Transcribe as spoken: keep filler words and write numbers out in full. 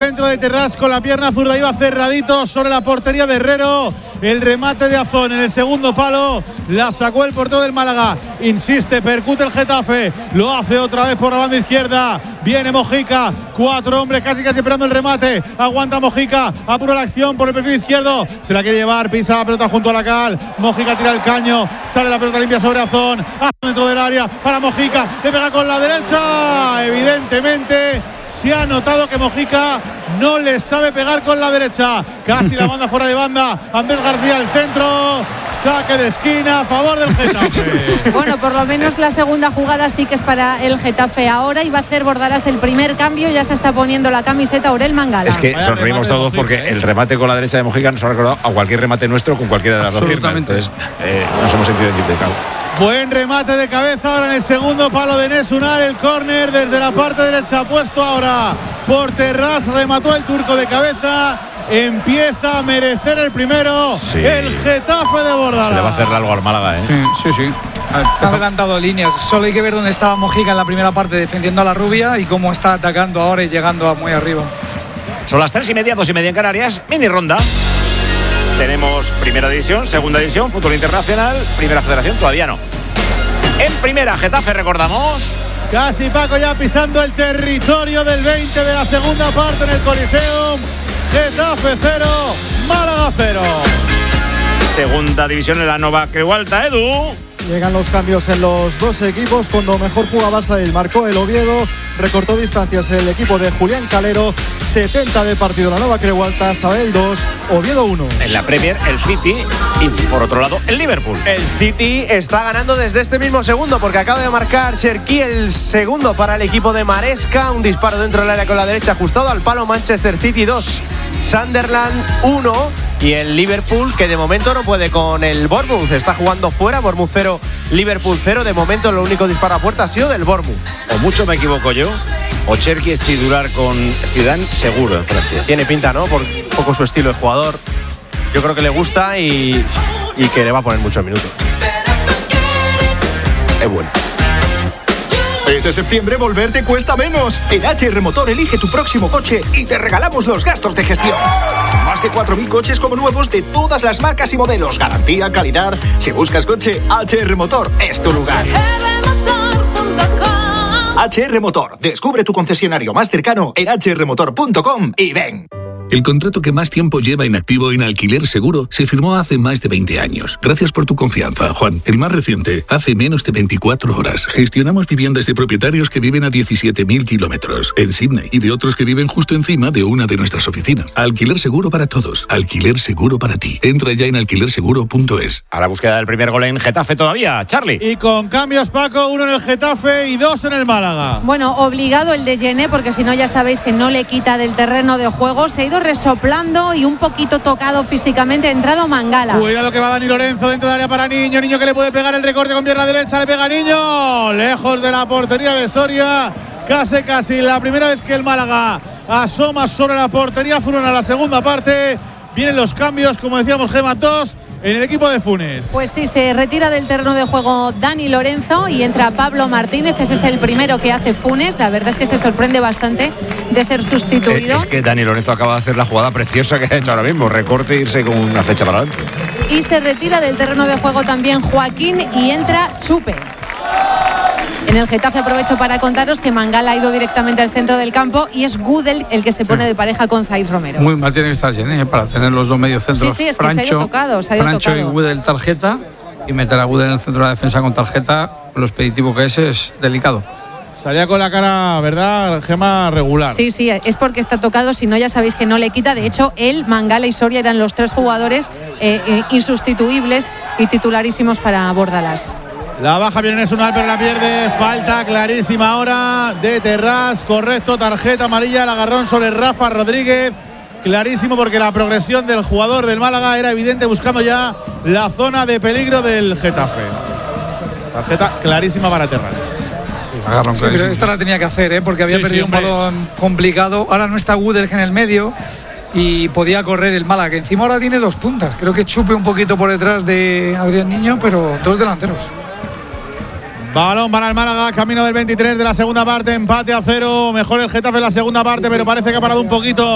centro de Terrats con la pierna zurda, iba cerradito sobre la portería de Herrero. El remate de Azón en el segundo palo, la sacó el portero del Málaga. Insiste, percute el Getafe, lo hace otra vez por la banda izquierda. Viene Mojica, cuatro hombres casi casi esperando el remate. Aguanta Mojica, apura la acción por el perfil izquierdo. Se la quiere llevar, pisa la pelota junto a la cal. Mojica tira el caño, sale la pelota limpia sobre Azón. Azón dentro del área para Mojica, le pega con la derecha. Evidentemente se ha notado que Mojica no le sabe pegar con la derecha. Casi la banda fuera de banda. Andrés García al centro. Saque de esquina a favor del Getafe. Bueno, por lo menos la segunda jugada sí que es para el Getafe ahora. Y va a hacer Bordalás el primer cambio. Ya se está poniendo la camiseta Aurel Mangala. Es que sonreímos todos Mojica, porque ¿eh? el remate con la derecha de Mojica nos ha recordado a cualquier remate nuestro con cualquiera de las dos piernas. Entonces eh, nos hemos sentido identificados. Buen remate de cabeza ahora en el segundo palo de Nesunal. El córner desde la parte derecha puesto ahora por Terrats. Remató el turco de cabeza. Empieza a merecer el primero. Sí. El Getafe de Bordalás. Se le va a hacer algo al Málaga, ¿eh? Sí, sí. Ha adelantado líneas. Solo hay que ver dónde estaba Mojica en la primera parte defendiendo a la rubia y cómo está atacando ahora y llegando a muy arriba. Son las tres y media, dos y media en Canarias. Mini ronda. Tenemos primera división, segunda división, fútbol internacional, primera federación, todavía no. En primera, Getafe, recordamos. Casi Paco ya pisando el territorio del veinte de la segunda parte en el Coliseum. Getafe cero, Málaga cero. Segunda división en la Nova Creualta, Edu. Llegan los cambios en los dos equipos. Cuando mejor jugaba Barça, marcó el Oviedo. Recortó distancias el equipo de Julián Calero. setenta de partido la Nova Creualta. Sabadell dos, Oviedo uno. En la Premier, el City y por otro lado, el Liverpool. El City está ganando desde este mismo segundo porque acaba de marcar Cherki el segundo para el equipo de Maresca. Un disparo dentro del área con la derecha ajustado al palo. Manchester City dos, Sunderland uno. Y el Liverpool, que de momento no puede con el Bournemouth, está jugando fuera. Bournemouth cero, Liverpool cero. De momento el único disparo a puerta ha sido del Bournemouth. O mucho me equivoco yo, o Cherki es titular con Zidane seguro en Francia. Tiene pinta, ¿no? Por un poco su estilo de jugador. Yo creo que le gusta y, y que le va a poner muchos minutos. Es bueno. Este septiembre volver te cuesta menos. En H R Motor elige tu próximo coche y te regalamos los gastos de gestión. Más de cuatro mil coches como nuevos de todas las marcas y modelos. Garantía, calidad. Si buscas coche, H R Motor es tu lugar. H R Motor. Descubre tu concesionario más cercano en h r motor punto com y ven. El contrato que más tiempo lleva inactivo en Alquiler Seguro se firmó hace más de veinte años. Gracias por tu confianza, Juan. El más reciente, hace menos de veinticuatro horas. Gestionamos viviendas de propietarios que viven a diecisiete mil kilómetros en Sydney y de otros que viven justo encima de una de nuestras oficinas. Alquiler Seguro para todos. Alquiler Seguro para ti. Entra ya en alquiler seguro punto es. A la búsqueda del primer gol en Getafe todavía, Charlie. Y con cambios, Paco, uno en el Getafe y dos en el Málaga. Bueno, obligado el de Gené, porque si no ya sabéis que no le quita del terreno de juego. Se ha ido resoplando y un poquito tocado físicamente. Ha entrado Mangala. Cuidado que va Dani Lorenzo dentro del área para Niño. Niño que le puede pegar el recorte con pierna derecha. Le pega Niño. Lejos de la portería de Soria. Casi casi la primera vez que el Málaga asoma sobre la portería azulona. La segunda parte. Vienen los cambios, como decíamos, Gema, dos en el equipo de Funes. Pues sí, se retira del terreno de juego Dani Lorenzo y entra Pablo Martínez. Ese es el primero que hace Funes. La verdad es que se sorprende bastante de ser sustituido. Es que Dani Lorenzo acaba de hacer la jugada preciosa que ha hecho ahora mismo. Recorte e irse con una flecha para adelante. Y se retira del terreno de juego también Joaquín y entra Chupe. En el Getafe aprovecho para contaros que Mangala ha ido directamente al centro del campo y es Gudel el que se pone de pareja con Zaid Romero. Muy mal tiene que estar Gené, ¿eh? Para tener los dos mediocentros. Sí, sí, es que Francho, se ha ido tocado, se ha ido Francho tocado. y Gudel tarjeta, y meter a Gudel en el centro de la defensa con tarjeta, lo expeditivo que es, es delicado. Salía con la cara, ¿verdad, Gema? Regular. Sí, sí, es porque está tocado, si no ya sabéis que no le quita. De hecho, él, Mangala y Soria eran los tres jugadores eh, eh, insustituibles y titularísimos para Bordalás. La baja viene Nesunal, pero la pierde. Falta clarísima ahora de Terrats. Correcto, tarjeta amarilla, el agarrón sobre Rafa Rodríguez. Clarísimo porque la progresión del jugador del Málaga era evidente, buscando ya la zona de peligro del Getafe. Tarjeta clarísima para Terrats. Sí, pero esta la tenía que hacer, ¿eh? Porque había sí, perdido sí, un balón complicado. Ahora no está Gudel en el medio y podía correr el Málaga, que encima ahora tiene dos puntas. Creo que Chupe un poquito por detrás de Adrián Niño, pero dos delanteros. Balón para el Málaga, camino del veintitrés de la segunda parte, empate a cero. Mejor el Getafe en la segunda parte, pero parece que ha parado un poquito